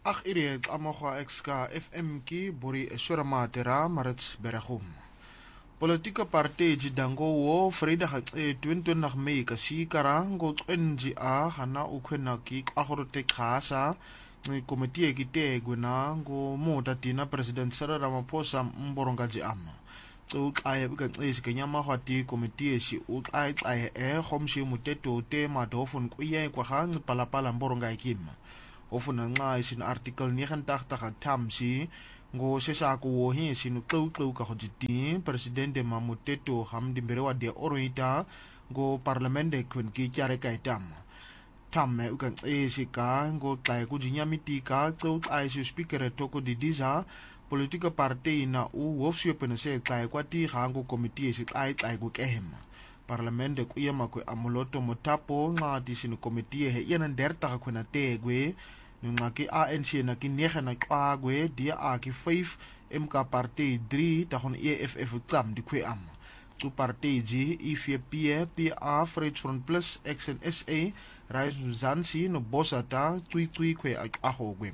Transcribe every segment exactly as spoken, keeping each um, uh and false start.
Ag iriet amogwa exka F M ki bori eswera matera marits beragum. Politieke partij jidango wo vrijdag tweeëntwintig mei kasi karango twenji a hana ukwena ki agorote khasa ni komitie kite gwena ngo moda tina president Cyril Ramaphosa mborongaji ama. So I is kenyama hati komitie si ut ai ai e khomshi muteto te madofun kuye kwa hang palapala mboronga ikima. Ofuna nga isin artikel negentig atamsi ngo sesa ko wo hi sinu tlu tlu ka hojiti presidente Mamuteto ham dimberewa de oroita ngo parlamente kun ki kyare kai tam tamme ukan esika ngo tlai ku jinyamitika tsu ai su speaker toko di diza politika party na u hofswepen se tlai kwati hango committee si ai tlai ku kehem parlamente ku yema ku amuloto motapo nga disinu committee he eenendertig kuna tegwe nunga ki A N C na ki negen na kwagwe dia a ki vyf M K party drie tahon E F F tsam di kwe am tu party ji I V P P A Freedom Front Plus X N S A Rais Mzansi no bosata tui tui kwe ahogwem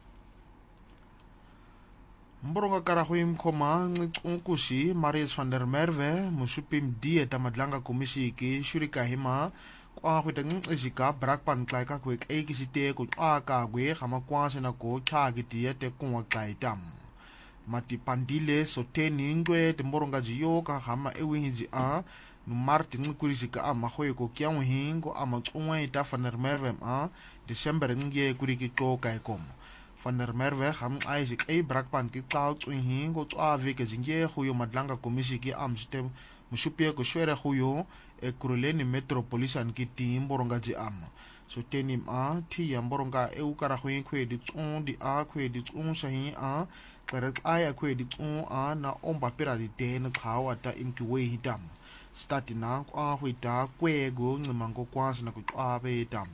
Mboronga karahuim koma nkusi Marius van der Merwe musupim die tamadlanga komisi ki shurika hima kwa kwetang isika brakpan klai ka kwek e kisite ko aka gwe khama kwase na ko thagiti te kwa klai tam mati pandile soteni ngwe te mboronga jiyo ka khama ewingi a no martin kurisika ama khoy ko kyang hingo ama tsungwe ta faner merwe a december ngie kuriki to kai kom faner merwe kham isaac e brakpan ki tau tsung hingo twa veke jinge khoyo madlanga komisi ki am system mushupie ko shwere khoyo e kuruleni metropolitan ki tim boronga ji am so tenim a ti yam boronga e ukara khoyin khwe di tsun di a khwe di tsun sahi a karat aya khwe di tsun a na omba pera di ten khawa ta imki we hitam statina kwa hwita kwe go ngimango kwans na ku abe tam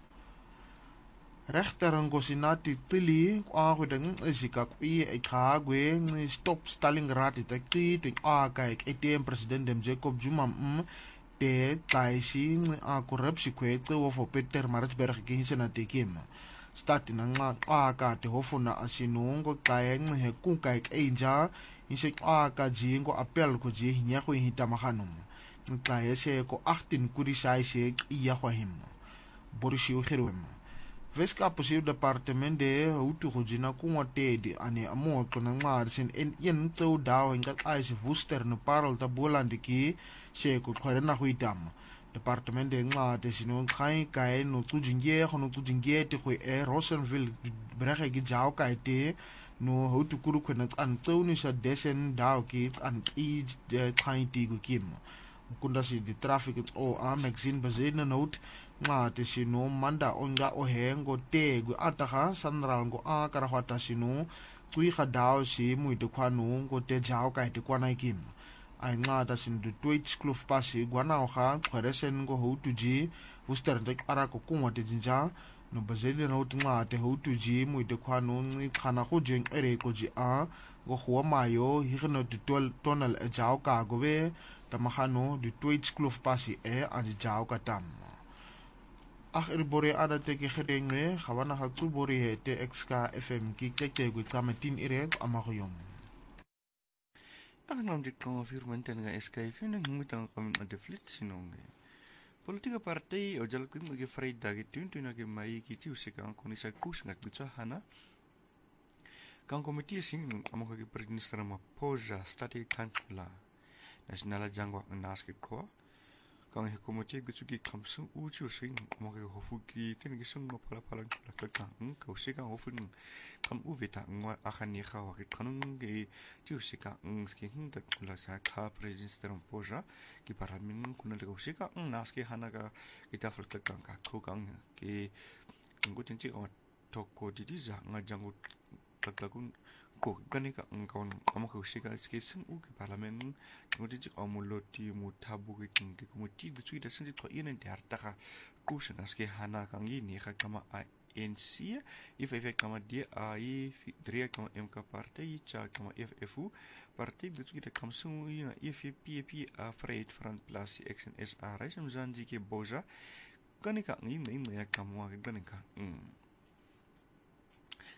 rechter ngosinati tsili kwa hwidang isika kwi e khagwe ngi stop stalling rat ta ki te a ka e tem president Jacob Zuma m te tlaisi a corruption kwetse wo for Peter Maritzburg ki hisena tekim stati na nga aka te hofuna asinungo tlae nge ku ka enja ise aka jingo appel ko ji nya go hitamagano tlae se ko achttien kurisai se iya go him borishiu khirwem veska posiu departement de hutu gojina kungote di ane amo to na nga sin en yen tso daw nga ais wuster no parol ta bolandiki se ko khorena huitam departement de nga de sino khai kai no tujinge khono tujinge te khoi e Rosenville brege gi jaw kai te no hutu kuru khona an tso ni sa desen daw ki an i de khai ti go kim kunda si di traffic o a magazine bazena note nga te sino manda onga o hengo te gu ataha sanral go a karahwata sino kui khadao si muite khwanu go te jaw kai te kwana kim ai nga ta sin du twitch kluf pasi gwana o kha khweresen go ho tuji wuster de ara ko kunwa te jinja no bazeli no tnga te ho tuji muite khwanu ngi khana go jeng ere ko ji a go khwa mayo higno de tol tonal e jaw ka go be tamahano du twitch kluf pasi e an jaw ka tam ach irbore ada te ke gedenge gawana ga tsubori he te X K F M ki keke go tsama tin irek amagoyom ach nam dit kon firmenten ga S K F N ngutang kam de flit sinonge politika party o jal kun ge freida ge tun tun ge mai ki ti usika kon isa kus ngak gutsa hana kan komite sing amago ge president Ramaphosa stati kansula nasional jangwa naskit ko kang he komite gutsuki kamsu uchu sing amago hofuki tin ge sung pala pala la ka ka usika hofun kam uvita ngwa akhani khawa ki kanung ge ti usika ngski hinda kula sa ka president Ramaphosa ki parlament kunal ge usika naski hanaga kita flta kan ka ko kang ki ngutin chi o toko didiza ngajangu tatakun ko kanika ngkon amago usika ski sung u ki parlament ngutin chi amuloti mutabu ki ki komiti gutsu da sin ko inen tartaka kusen aski hana kangi ni kha kama N C if if kama dia ai drie kama M K party cha kama F F U party gutsu da kamsung ina F P P a Freedom Front Plus X N S A Rais Mzansi ke boja kanika ngi ngi ya kama kanika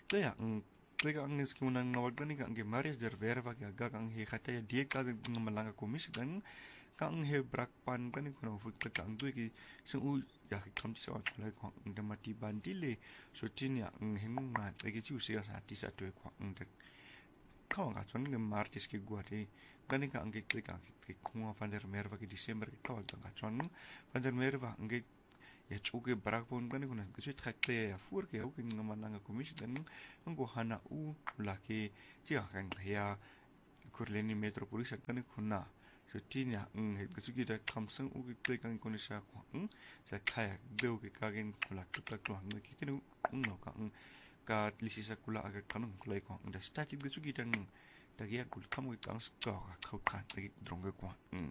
kaya ang kaya ang is kimunang nawag ni kang Marius der Verva kaya kang he kataya dia ka ng malanga komisi dan kang he brak pan kan kuno fut ka ang tu ki sung u ya ki kam sa kulai ko ang mati bandile so tin ya ang him ma ki chu sia sa ti sa tu ko ang de ka ga chon ng Martis ki guari kan ka ang ki ka ki kuma van der Merva ki December ki ka ga chon van der Merva ang ya chuke brak pon kan kuno ki chu thakte ya fur ke au ki ng malanga komisi dan ang ko hana u la ki chi kan ya kurleni metropolis kan kuna so tinya ang hegusugi da kamsang ugi klikang konisha kwang sa kaya do ke kagen kula kula kwang ki kinu no ka ka lisisa kula aga kanung kulai kwang da static gusugi dan tagia kul kamu kang sto ka kau ka tagi dronga kwang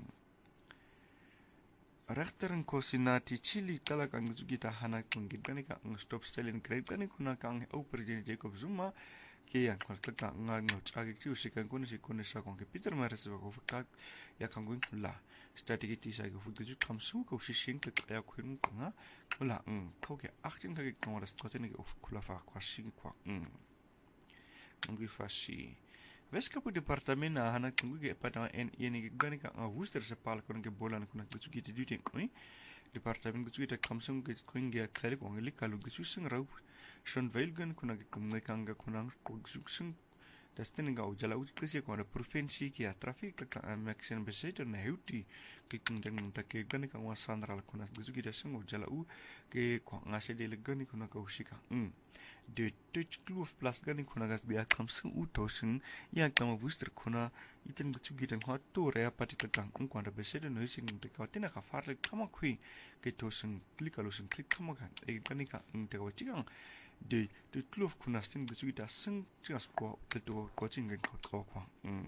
rechteren kosinati chili kala kang gusugi ta hana kungit kani ka stop stalin grade kani kuna kang au president Jacob Zuma ke yang kwal ka nga no tsagi ti usikan ko si ko sa kong ke Peter Maris ba ko ka ya kang gun la strategy ti sa ko fu ju kam su ko si shin ka ya ko nu nga la ng ko ke achtin ka ke ko ras ko tene of kula fa kwa shin kwa ng ng fa si veska po departamento na hana kung ge pa na en yeni gani ka nga wuster sa pal ko ng bolan ko na tu ki ti duty ko departamento ko tu kam sung ke ko nge kali ko ngi kalu ge su sing raw schon velgen kuna kumne kanga kunang kugsuksung das tinga ujala utkisi ko na provinsi ki traffic ka maxen beseter na huti ki kundeng ta ke gani ka wasan ral kuna gusugi da sung ujala u ke ko ngase de legani kuna ka usika mm de touch kloof plus gani kuna gas bia kamsung u tosun ya kama wuster kuna iten gusugi den hot to rea patika kang un kwa da beseter no sing de ka tina ka farle kama kui ke tosun klikalusun klik kama ka e gani ka te ko chigang de de kloof kuna stin gusugi da sung just ko te to ko chingen ko ko kwa mm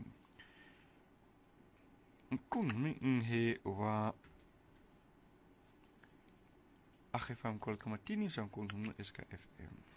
kun mi he wa akhefam kol kamatini sam kun S K F M